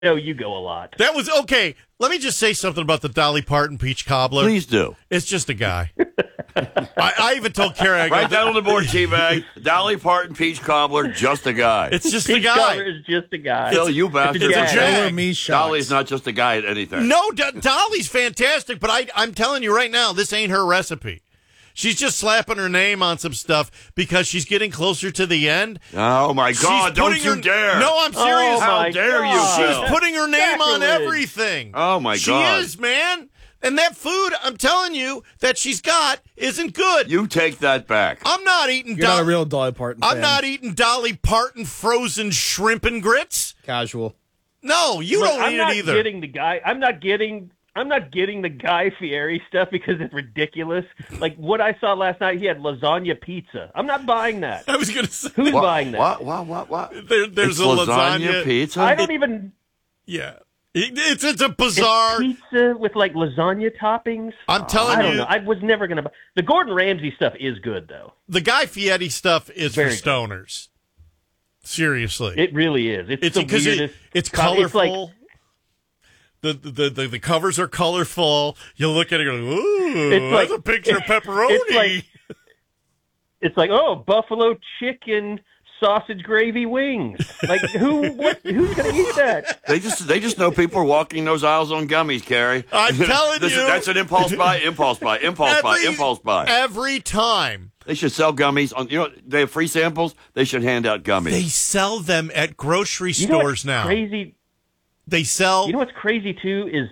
know you go a lot. That was okay. Let me just say something about the Dolly Parton peach cobbler. Please do. It's just a guy. I even told Carrie, Write down on the board, T-Bag. Dolly Parton, peach cobbler, just a guy. it's just a Peach guy. cobbler is just a guy. Phil, you bastard. It's a jag. jag. Me shots. Dolly's not just a guy at anything. No, Dolly's fantastic, but I'm telling you right now, this ain't her recipe. She's just slapping her name on some stuff because she's getting closer to the end. Oh, my God, She's don't putting you her- dare. No, I'm serious. Oh, How my dare you, God. Phil. She's putting her name on Sacrilege. everything. Oh, my She God. is, man. And that food, I'm telling you, that she's got isn't good. You take that back. I'm not eating You're not a real Dolly Parton fan. I'm not eating Dolly Parton frozen shrimp and grits. Casual. No, you Look, don't I'm eat not it either. getting the guy. I'm not getting the Guy Fieri stuff because it's ridiculous. Like what I saw last night, he had lasagna pizza. I'm not buying that. I was going to say Who's buying that? What? there's It's a lasagna. pizza? I don't even. Yeah. It's a bizarre. Pizza with like lasagna toppings. I'm telling I don't you, know. I was never gonna buy. The Gordon Ramsay stuff is good though. the Guy Fieri stuff is Very for stoners. Seriously. It really is. It's the because weirdest. it's It's like colorful. The covers are colorful. You look at it and go, ooh, It's like- that's a picture of pepperoni. it's like buffalo chicken sausage gravy wings. Like who's gonna eat that? They just know people are walking those aisles on gummies, Carrie. I'm telling you. That's an impulse buy, impulse buy, impulse buy, impulse buy. Every time. They should sell gummies. They have free samples. They should hand out gummies. They sell them at grocery You know what's stores now. crazy. They sell. You know what's crazy too is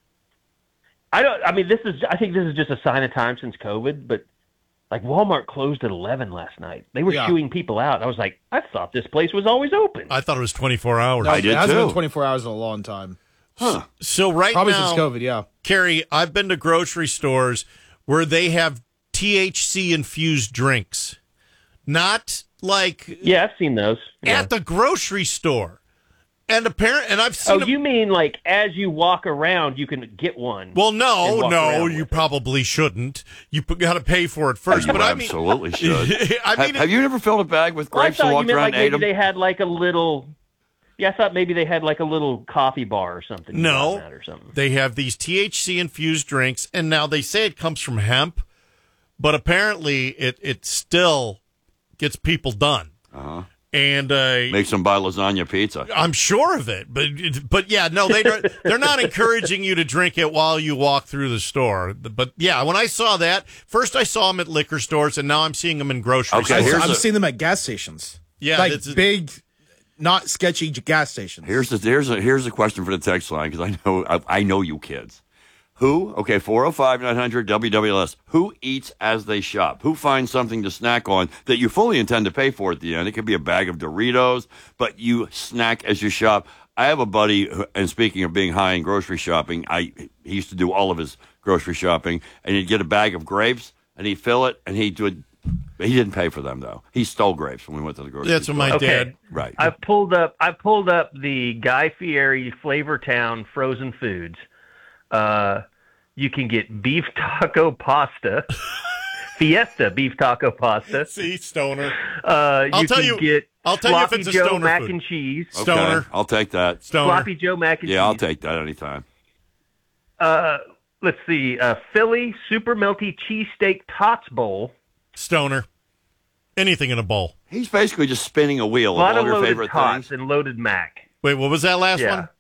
I think this is just a sign of time since COVID, but like Walmart closed at 11 last night. They were Yeah. shooing people out. I was like, I thought this place was always open. I thought it was 24 hours. I did It hasn't too. been 24 hours in a long time. So right Probably now, since COVID, yeah. Carrie, I've been to grocery stores where they have THC-infused drinks. Not like Yeah, I've seen those. Yeah. at the grocery store. And I've seen Oh, them. you mean like as you walk around, you can get one? Well, and no, walk around with you it. probably shouldn't. You got to pay for it first. You But I mean, absolutely should. I mean, have you never filled a bag with Well, I grapes and thought you walked meant around like and ate maybe them? they had like a little. Yeah, I thought maybe they had like a little coffee bar or something. No. on that or something. they have these THC-infused drinks, and now they say it comes from hemp, but apparently it still gets people done. Uh-huh. And Makes them buy lasagna pizza. I'm sure of it, but yeah, no, they're not encouraging you to drink it while you walk through the store. But yeah, when I saw that, first I saw them at liquor stores, and now I'm seeing them in grocery Okay, stores. I've seen them at gas stations. Yeah, like that's- big, not sketchy gas stations. Here's a question for the text line because I know you kids. Who? Okay, 405-900 WWLS. Who eats as they shop? Who finds something to snack on that you fully intend to pay for at the end? It could be a bag of Doritos, but you snack as you shop. I have a buddy, and speaking of being high in grocery shopping, he used to do all of his grocery shopping, and he'd get a bag of grapes, and he'd fill it, and he didn't pay for them, though. He stole grapes when we went to the grocery That's store. what my Okay. dad. Right. I've pulled up the Guy Fieri Flavor Town frozen foods. You can get beef taco pasta, Fiesta beef taco pasta. See, stoner. You can get I'll tell you if Sloppy it's a Joe stoner mac food. and cheese. Okay, Stoner. I'll take that. Stoner. Sloppy Joe mac and cheese. Yeah, I'll take that anytime. Let's see. Philly super melty cheesesteak tots bowl. Stoner. Anything in a bowl. He's basically just spinning a wheel A lot of all of your loaded favorite tots things. and loaded mac. Wait, what was that last Yeah. one?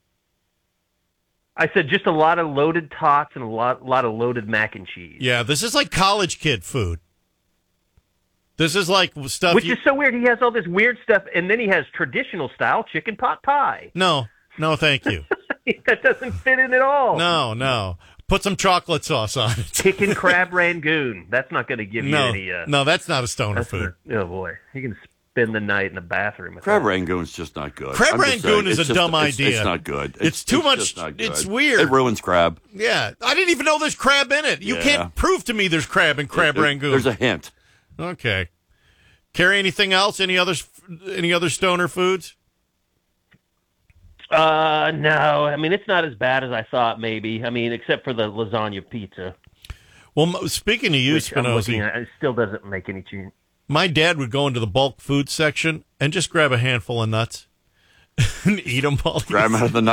I said just a lot of loaded tots and a lot of loaded mac and cheese. Yeah, this is like college kid food. This is like stuff. Which is so weird. He has all this weird stuff, and then he has traditional style chicken pot pie. No, thank you. That doesn't fit in at all. No. Put some chocolate sauce on it. Chicken crab rangoon. That's not going to give you any. No, that's not a stoner That's food. oh boy, you can spend the night in the bathroom. With Crab that. rangoon's just not good. Crab I'm just rangoon saying, is it's a just- dumb idea. It's not good. It's too much. just not good. It's weird. It ruins crab. Yeah, I didn't even know there's crab in it. You Yeah. can't prove to me there's crab in crab rangoon. There's a hint. Okay. Carrie, anything else? Any other stoner foods? No, I mean it's not as bad as I thought. Maybe I mean except for the lasagna pizza, Well, speaking of you, which I'm looking Spinozzi, at. It still doesn't make any change. my dad would go into the bulk food section and just grab a handful of nuts Eat them all. Grab them out of the